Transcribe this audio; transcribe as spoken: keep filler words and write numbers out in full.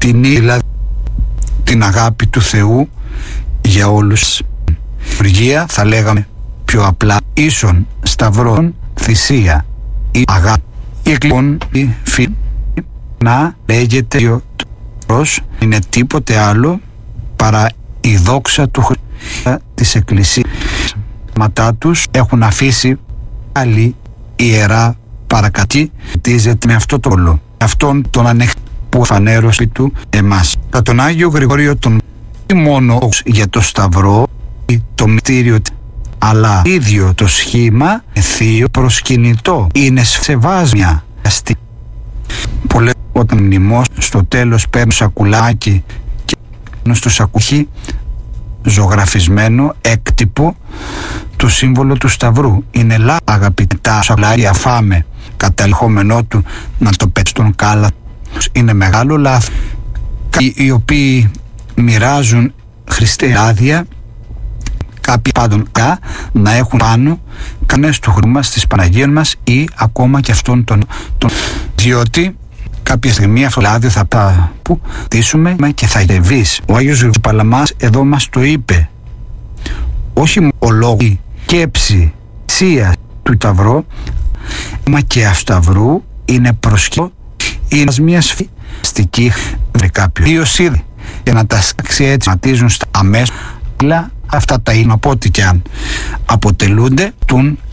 την δηλαδή την αγάπη του Θεού για όλους. Οργία θα λέγαμε πιο απλά ίσον σταυρών θυσία ή αγάπη. Η εκλογή η φίλη να λέγεται ο Θεός είναι τίποτε άλλο παρά η δόξα του Χριστού της Εκκλησίας. Ματά τους έχουν αφήσει άλλη ιερά παρακατή τίζεται με αυτό το όλο αυτόν τον ανεχτή που φανέρωσε του εμάς. Θα τον Άγιο Γρηγόριο τον μόνο για το Σταυρό ή το μυστήριο, αλλά ίδιο το σχήμα θείο προσκυνητό είναι σεβάσμια αστή. Πολλές όταν μνημός στο τέλος παίρνουν σακουλάκι και στο σακούχι ζωγραφισμένο έκτυπο του σύμβολο του Σταυρού. Είναι λάθος αγαπητά σακουλάκι αφάμε καταλεχόμενό του να το πέτσει στον κάλα. Είναι μεγάλο λάθος. Οι οποίοι μοιράζουν χρηστή άδεια κάποιοι πάντων να έχουν πάνω κανένας του χρόνου μας της Παναγίας μας ή ακόμα και αυτόν τον, τον διότι κάποια στιγμή αυτό το άδειο θα τα που δείσουμε και θα γεβείς. Ο Άγιος Γρηγόριος Παλαμάς εδώ μας το είπε, όχι ο λόγος, η σκέψη σία του Σταυρού μα και αυτού είναι προσκύο, είναι μια σφυστική βρε κάποιο δύο σίδη και να τα σκάξει έτσι ματίζουν στα αμέσως, αλλά αυτά τα είναι από ό,τι και αν αποτελούνται των